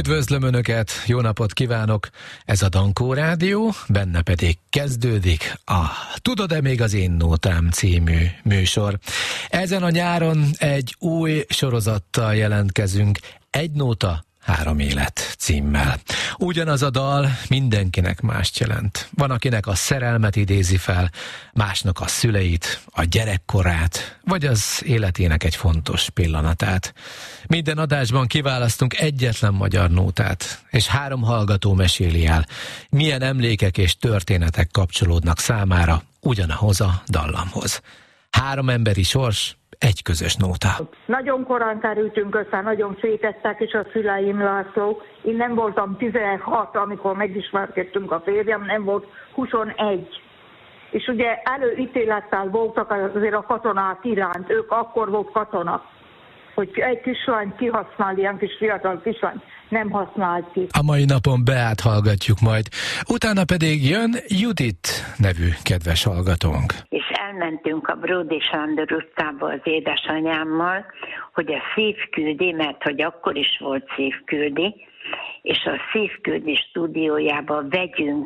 Üdvözlöm Önöket, jó napot kívánok! Ez a Dankó Rádió, benne pedig kezdődik a Tudod-e még az én nótám című műsor. Ezen a nyáron egy új sorozattal jelentkezünk, Egy nóta, 3 élet címmel. Ugyanaz a dal mindenkinek mást jelent. Van, akinek a szerelmet idézi fel, másnak a szüleit, a gyerekkorát, vagy az életének egy fontos pillanatát. Minden adásban kiválasztunk egyetlen magyar nótát, és 3 hallgató meséli el, milyen emlékek és történetek kapcsolódnak számára ugyanahoz a dallamhoz. 3 emberi sors, egy közös nóta. Nagyon korán kerültünk össze, nagyon szétettek is a szüleim, László. Én nem voltam 16, amikor megismerkedtünk, a férjem nem volt 21. És ugye előítélettel voltak azért a katonák iránt, ők akkor volt katona, hogy egy kislányt kihasznál, ilyen kis fiatal kislányt nem használt ki. A mai napon Beát hallgatjuk majd, utána pedig jön Judit nevű kedves hallgatónk. És elmentünk a Bródi Sándor utcába az édesanyámmal, hogy a Szívküldi, mert hogy akkor is volt Szívküldi, és a Szívküldi stúdiójába vegyünk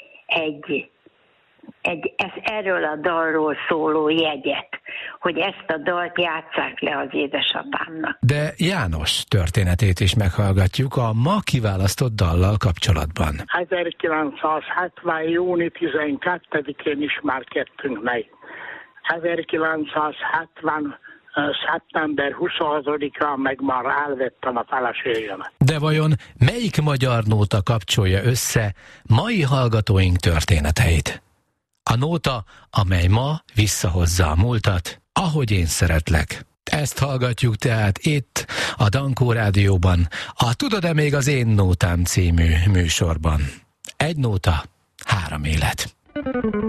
erről a dalról szóló jegyet, hogy ezt a dalt játsszák le az édesapámnak. De János történetét is meghallgatjuk a ma kiválasztott dallal kapcsolatban. 1970. júni 12-én ismerkedtünk meg. 1970. szeptember 26-án meg már elvettem a feleségemet. De vajon melyik magyar nóta kapcsolja össze mai hallgatóink történeteit? A nóta, amely ma visszahozza a múltat, Ahogy én szeretlek. Ezt hallgatjuk tehát itt, a Dankó Rádióban, a Tudod-e még az én nótám című műsorban. Egy nóta, 3 élet.